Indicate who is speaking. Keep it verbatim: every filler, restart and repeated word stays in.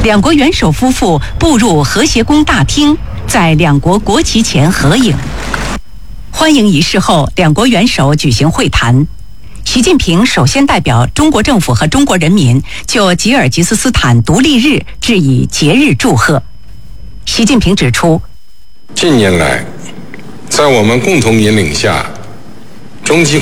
Speaker 1: 两国元首夫妇步入和谐宫大厅，在两国国旗前合影。欢迎仪式后，两国元首举行会谈。习近平首先代表中国政府和中国人民就吉尔吉斯斯坦独立日致以节日祝贺。习近平指出，
Speaker 2: 近年来，在我们共同引领下，中吉